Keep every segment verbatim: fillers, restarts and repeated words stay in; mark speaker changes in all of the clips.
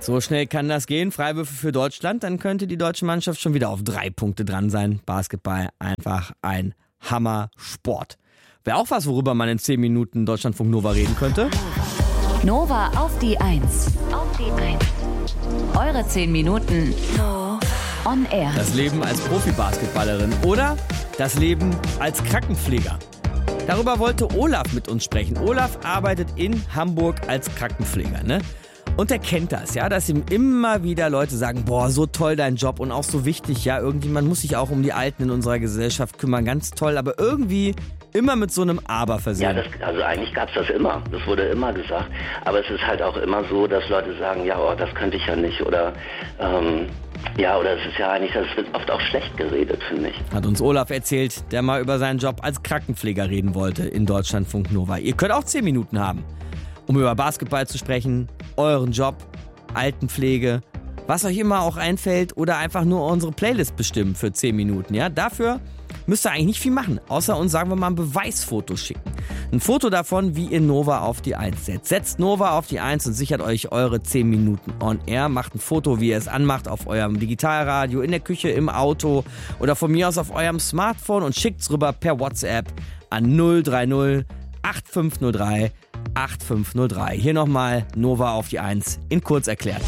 Speaker 1: So schnell kann das gehen. Freiwürfe für Deutschland, dann könnte die deutsche Mannschaft schon wieder auf drei Punkte dran sein. Basketball, einfach ein Hammer-Sport. Wäre auch was, worüber man in zehn Minuten Deutschlandfunk Nova reden könnte.
Speaker 2: Nova auf die Eins. Auf die Eins. Eure zehn Minuten on air.
Speaker 1: Das Leben als Profi-Basketballerin oder das Leben als Krankenpfleger. Darüber wollte Olaf mit uns sprechen. Olaf arbeitet in Hamburg als Krankenpfleger, ne? Und er kennt das, ja, dass ihm immer wieder Leute sagen, boah, so toll dein Job und auch so wichtig, ja, irgendjemand muss sich auch um die Alten in unserer Gesellschaft kümmern, ganz toll, aber irgendwie immer mit so einem Aber versehen.
Speaker 3: Ja, das, also eigentlich gab es das immer, das wurde immer gesagt, aber es ist halt auch immer so, dass Leute sagen, ja, oh, das könnte ich ja nicht oder ähm, ja, oder es ist ja eigentlich, das wird oft auch schlecht geredet, finde ich.
Speaker 1: Hat uns Olaf erzählt, der mal über seinen Job als Krankenpfleger reden wollte in Deutschlandfunk Nova. Ihr könnt auch zehn Minuten haben, um über Basketball zu sprechen, euren Job, Altenpflege, was euch immer auch einfällt oder einfach nur unsere Playlist bestimmen für zehn Minuten. Ja? Dafür müsst ihr eigentlich nicht viel machen, außer uns, sagen wir mal, ein Beweisfoto schicken. Ein Foto davon, wie ihr Nova auf die Eins setzt. Setzt Nova auf die Eins und sichert euch eure zehn Minuten on air. Macht ein Foto, wie ihr es anmacht, auf eurem Digitalradio, in der Küche, im Auto oder von mir aus auf eurem Smartphone und schickt's rüber per WhatsApp an null drei null acht fünf null drei acht fünf null drei. Hier nochmal Nova auf die Eins in kurz erklärt.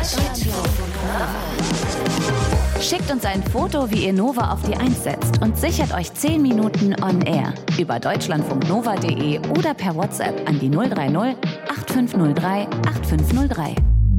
Speaker 2: Schickt uns ein Foto, wie ihr Nova auf die Eins setzt und sichert euch zehn Minuten on air über deutschlandfunknova punkt de oder per WhatsApp an die null drei null acht fünf null drei acht fünf null drei.